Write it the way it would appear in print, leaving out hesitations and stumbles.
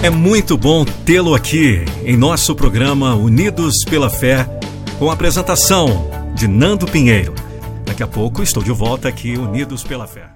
É muito bom tê-lo aqui em nosso programa Unidos pela Fé, com a apresentação de Nando Pinheiro. Daqui a pouco estou de volta aqui, Unidos pela Fé.